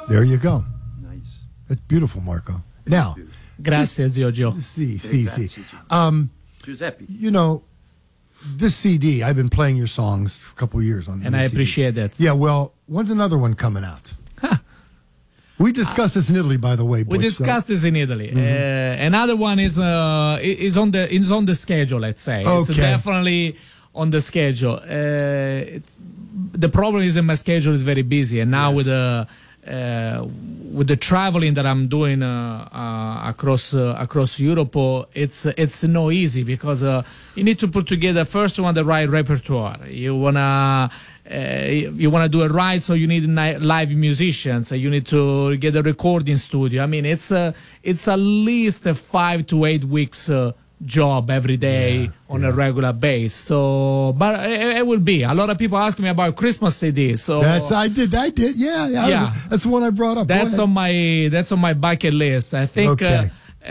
There you go. Nice. That's beautiful, Marco. Now, Grazie, zio Gio. see. Giuseppe. You know, this CD, I've been playing your songs for a couple of years on. And I appreciate that. Yeah, well, when's another one coming out? We discussed this in Italy, by the way. We discussed this in Italy. Another one is on the schedule. Let's say it's Okay. definitely on the schedule. The problem is that my schedule is very busy, and now with the traveling that I'm doing across Europe, it's no easy because you need to put together first one the right repertoire. You wanna do it right, so you need live musicians. You need to get a recording studio. I mean, it's at least a 5 to 8 weeks job every day on a regular base. So, but it will be. A lot of people ask me about Christmas CDs. So I did. Yeah. That's the one I brought up. That's on my bucket list. I think. Okay.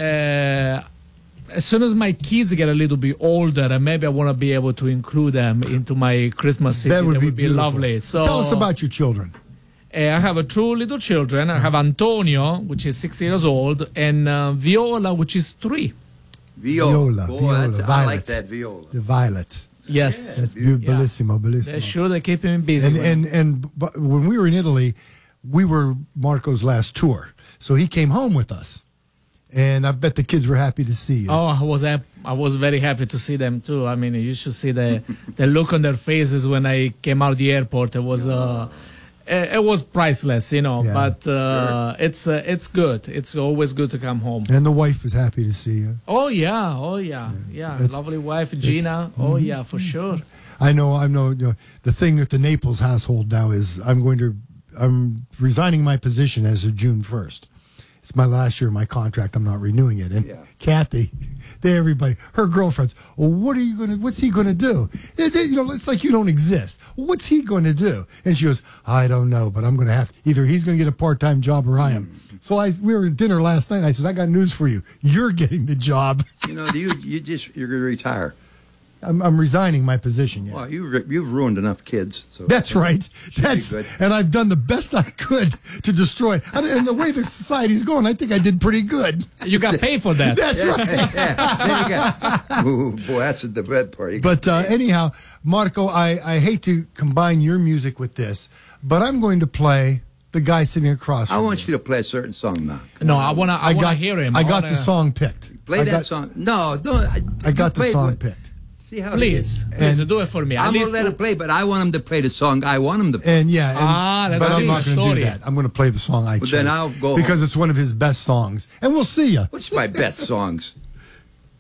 As soon as my kids get a little bit older, maybe I want to be able to include them into my Christmas CD. That would be lovely. So tell us about your children. I have 2 little children. I have Antonio, which is 6 years old, and Viola, which is 3. Viola. Viola. I like that viola. The violet. Yes. That's bellissimo. They're sure they keep him busy. But when we were in Italy, we were Marco's last tour. So he came home with us. And I bet the kids were happy to see you. Oh, I was very happy to see them too. I mean, you should see the look on their faces when I came out of the airport. It was priceless, you know. Yeah. But it's good. It's always good to come home. And the wife was happy to see you. Oh yeah. Lovely wife, Gina. Oh yeah, for sure. I know. The thing with the Naples household now is I'm resigning my position as of June 1st. It's my last year of my contract. I'm not renewing it. And Kathy, everybody, her girlfriends, well, what's he going to do? It's like you don't exist. What's he going to do? And she goes, I don't know, but I'm going to have either he's going to get a part-time job or I am. So we were at dinner last night. And I said, I got news for you. You're getting the job. You're going to retire. I'm resigning my position. Yeah. Well, you've ruined enough kids. So that's right. And I've done the best I could to destroy. And the way the society's going, I think I did pretty good. You got paid for that. That's right. Ooh, boy, that's the bad part. But anyhow, Marco, I hate to combine your music with this, but I'm going to play the guy sitting across from I want you to play a certain song now. No, I want to hear him. I got the song picked. Play that song. No, don't. I got the song picked. Please do it for me. I'm going to let him play, but I want him to play the song I want him to play. And that's but I'm not going to do that. I'm going to play the song I chose. Then I'll go because it's one of his best songs. And we'll see you. What's my best songs?